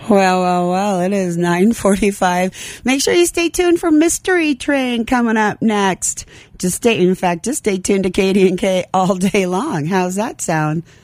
Well, it is 9:45. Make sure you stay tuned for Mystery Train coming up next. Just stay tuned to Katie and Kay all day long. How's that sound?